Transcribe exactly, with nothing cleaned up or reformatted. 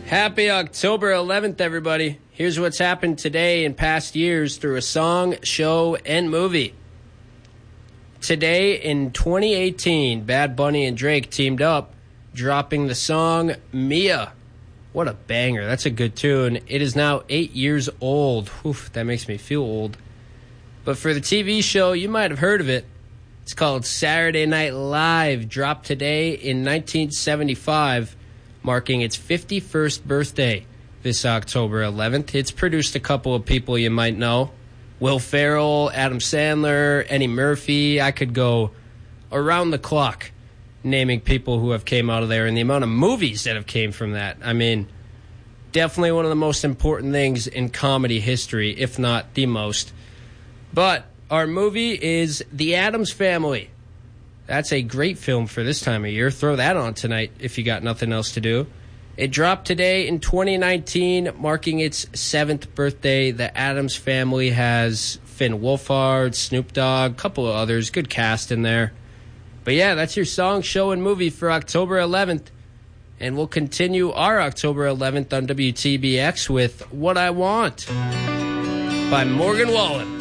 Happy October eleventh, everybody. Here's what's happened today and past years through a song, show, and movie. Today in twenty eighteen, Bad Bunny and Drake teamed up, dropping the song Mia. What a banger. That's a good tune. It is now eight years old. Oof, that makes me feel old. But for the T V show, you might have heard of it. It's called Saturday Night Live, dropped today in nineteen seventy-five, marking its fifty-first birthday this October eleventh. It's produced a couple of people you might know. Will Ferrell, Adam Sandler, Eddie Murphy. I could go around the clock naming people who have came out of there and the amount of movies that have came from that. I mean, definitely one of the most important things in comedy history, if not the most. But our movie is The Addams Family. That's a great film for this time of year. Throw that on tonight if you got nothing else to do. It dropped today in twenty nineteen, marking its seventh birthday. The Addams Family has Finn Wolfhard, Snoop Dogg, a couple of others. Good cast in there. But yeah, that's your song, show, and movie for October eleventh. And we'll continue our October eleventh on W T B X with What I Want by Morgan Wallen.